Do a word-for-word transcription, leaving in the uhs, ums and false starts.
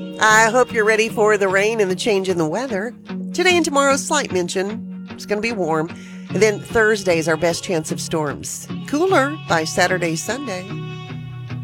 I hope you're ready for the rain and the change in the weather. Today and tomorrow, slight mention. It's going to be warm. And then Thursday is our best chance of storms. Cooler by Saturday, Sunday.